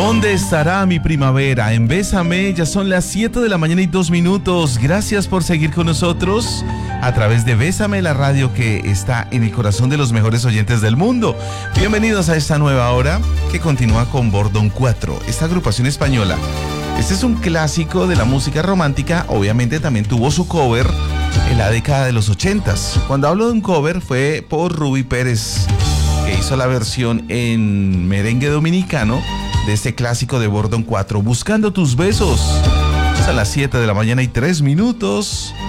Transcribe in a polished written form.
¿Dónde estará mi primavera? En Bésame, ya son las 7 de la mañana y 2 minutos. Gracias por seguir con nosotros a través de Bésame, la radio que está en el corazón de los mejores oyentes del mundo. Bienvenidos a esta nueva hora que continúa con Bordón 4, esta agrupación española. Este es un clásico de la música romántica, obviamente también tuvo su cover en la década de los 80s. Cuando hablo de un cover fue por Rubí Pérez, que hizo la versión en merengue dominicano de este clásico de Bordón 4, Buscando tus besos. Es a las 7 de la mañana y 3 minutos.